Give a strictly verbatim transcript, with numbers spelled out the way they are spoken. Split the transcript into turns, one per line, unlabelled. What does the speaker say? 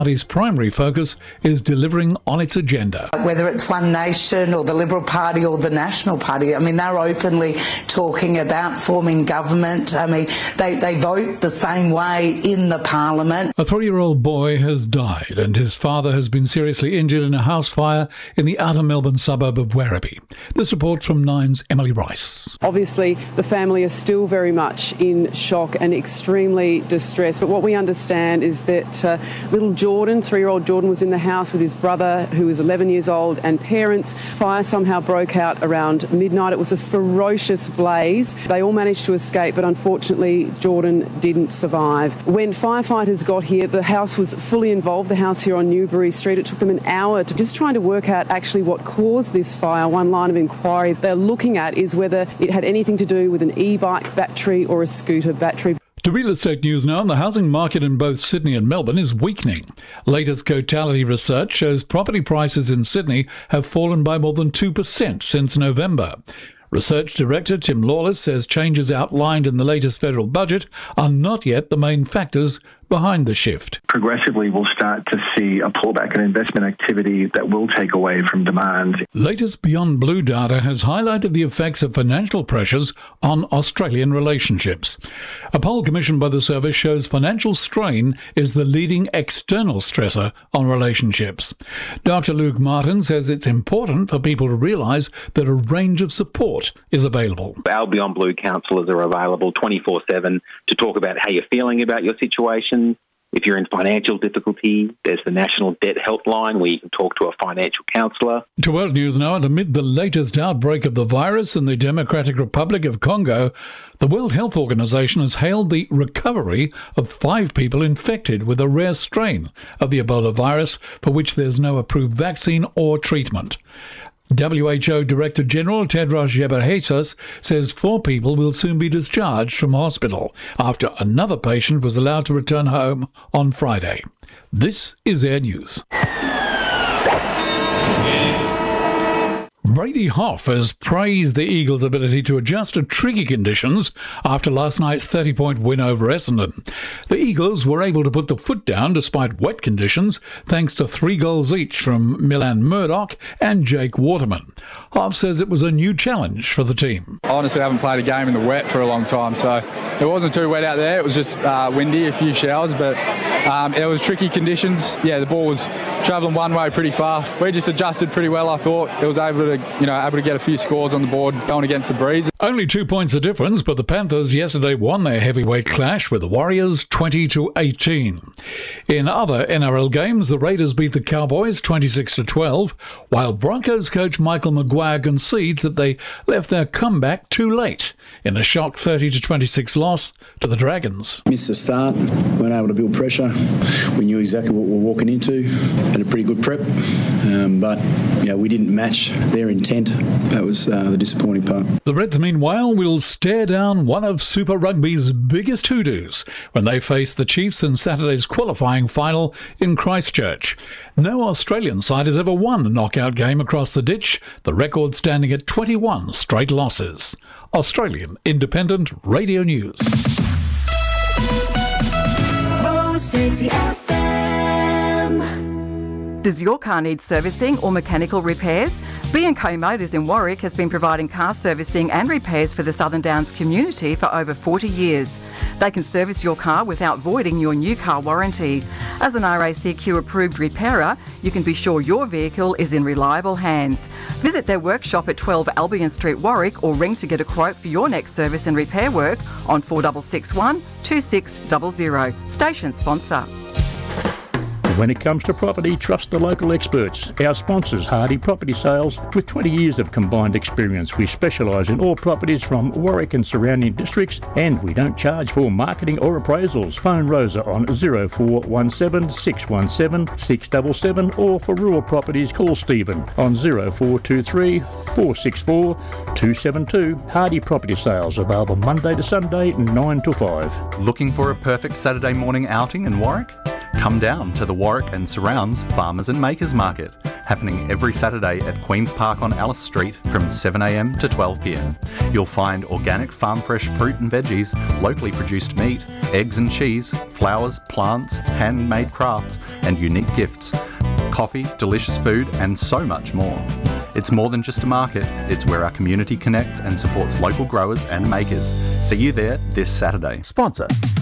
Party's primary focus is delivering on its agenda.
Whether it's One Nation or the Liberal Party or the National Party, I mean, they're openly talking about forming government. I mean, they, they vote the same way in the Parliament.
A three-year-old boy has died and his father has been seriously injured in a house fire in the outer Melbourne suburb of Werribee. This report from Nine's Emily Rice.
Obviously, the family is still very much in shock and extremely distressed. But what we understand is that uh, little Jordan, three-year-old Jordan, was in the house with his brother, who was eleven years old, and parents. Fire somehow broke out around midnight. It was a ferocious blaze. They all managed to escape, but unfortunately, Jordan didn't survive. When firefighters got here, the house was fully involved, the house here on Newbury Street. It took them an hour to just trying to work out actually what caused this fire. One line of inquiry they're looking at is whether it had anything to do with an e-bike battery or a scooter battery.
To real estate news now, the housing market in both Sydney and Melbourne is weakening. Latest Cotality research shows property prices in Sydney have fallen by more than two percent since November. Research Director Tim Lawless says changes outlined in the latest federal budget are not yet the main factors behind the shift.
Progressively, we'll start to see a pullback in investment activity that will take away from demand.
Latest Beyond Blue data has highlighted the effects of financial pressures on Australian relationships. A poll commissioned by the service shows financial strain is the leading external stressor on relationships. Doctor Luke Martin says it's important for people to realise that a range of support is available.
Our Beyond Blue counsellors are available twenty-four seven to talk about how you're feeling about your situation. If you're in financial difficulty, there's the National Debt Helpline where you can talk to a financial counsellor.
To World News now, and amid the latest outbreak of the virus in the Democratic Republic of Congo, the World Health Organization has hailed the recovery of five people infected with a rare strain of the Ebola virus for which there's no approved vaccine or treatment. W H O Director General Tedros Ghebreyesus says four people will soon be discharged from hospital after another patient was allowed to return home on Friday. This is Air News. Brady Hough has praised the Eagles' ability to adjust to tricky conditions after last night's thirty-point win over Essendon. The Eagles were able to put the foot down despite wet conditions, thanks to three goals each from Milan Murdoch and Jake Waterman. Hough says it was a new challenge for the team.
I honestly haven't played a game in the wet for a long time, so it wasn't too wet out there. It was just uh, windy, a few showers, but um, it was tricky conditions. Yeah, the ball was travelling one way pretty far. We just adjusted pretty well, I thought. It was able to You know, able to get a few scores on the board going against the breeze.
Only two points of difference, but the Panthers yesterday won their heavyweight clash with the Warriors twenty to eighteen. In other N R L games, the Raiders beat the Cowboys twenty-six to twelve, while Broncos coach Michael Maguire concedes that they left their comeback too late in a shock thirty to twenty-six loss to the Dragons.
Missed the start, weren't able to build pressure. We knew exactly what we were walking into, had a pretty good prep, um, but you know, we didn't match their intent. That was uh, the disappointing part.
The Reds, meanwhile, will stare down one of Super Rugby's biggest hoodoos when they face the Chiefs in Saturday's qualifying final in Christchurch. No Australian side has ever won a knockout game across the ditch, the record standing at twenty-one straight losses. Australian Independent Radio News.
Rose City F M.
Does your car need servicing or mechanical repairs? B and K Motors in Warwick has been providing car servicing and repairs for the Southern Downs community for over forty years. They can service your car without voiding your new car warranty. As an R A C Q approved repairer, you can be sure your vehicle is in reliable hands. Visit their workshop at twelve Albion Street, Warwick, or ring to get a quote for your next service and repair work on four six six one, two six zero zero. Station sponsor.
When it comes to property, trust the local experts. Our sponsors, Hardy Property Sales, with twenty years of combined experience. We specialise in all properties from Warwick and surrounding districts, and we don't charge for marketing or appraisals. Phone Rosa on zero four one seven, six one seven, six seven seven, or for rural properties, call Stephen on zero four two three, four six four, two seven two. Hardy Property Sales, available Monday to Sunday, nine to five.
Looking for a perfect Saturday morning outing in Warwick? Come down to the Warwick and Surrounds Farmers and Makers Market, happening every Saturday at Queen's Park on Alice Street from seven a m to twelve p m. You'll find organic farm fresh fruit and veggies, locally produced meat, eggs and cheese, flowers, plants, handmade crafts, and unique gifts, coffee, delicious food, and so much more. It's more than just a market, it's where our community connects and supports local growers and makers. See you there this Saturday.
Sponsor